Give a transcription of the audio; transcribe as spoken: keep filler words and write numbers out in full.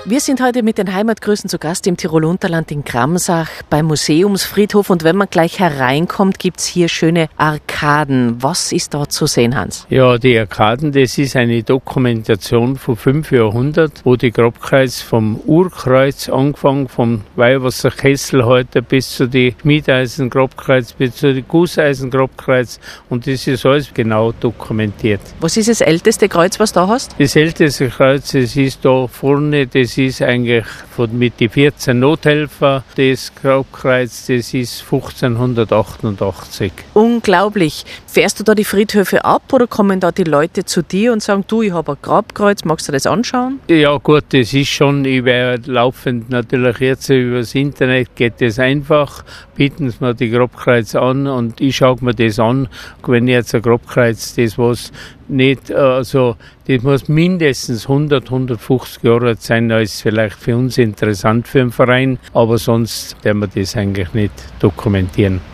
Wir sind heute mit den Heimatgrüßen zu Gast im Tirol Unterland in Gramsach beim Museumsfriedhof. Und wenn man gleich hereinkommt, gibt es hier schöne Arkaden. Was ist dort zu sehen, Hans? Ja, die Arkaden, das ist eine Dokumentation von fünf Jahrhunderten, wo die Grabkreuz vom Urkreuz angefangen, vom Weihwasserkessel heute bis zu die Schmiedeisen-Grabkreuz, bis zu die Gusseisen-Grabkreuz. Und das ist alles genau dokumentiert. Was ist das älteste Kreuz, was du da hast? Das älteste Kreuz, das ist da vorne, das ist eigentlich von, mit den vierzehn Nothelfer. Das Grabkreuz, das ist fünfzehnhundertachtundachtzig. Unglaublich. Fährst du da die Friedhöfe ab oder kommen da die Leute zu dir und sagen, du, ich habe ein Grabkreuz, magst du das anschauen? Ja gut, das ist schon, ich werde laufend natürlich jetzt über das Internet, geht das einfach, bieten Sie mir die Grabkreuz an und ich schaue mir das an. Wenn jetzt ein Grabkreuz, das was nicht, also das muss mindestens hundert, hundertfünfzig Jahre alt sein, da ist es vielleicht für uns interessant für einen Verein, aber sonst werden wir das eigentlich nicht dokumentieren.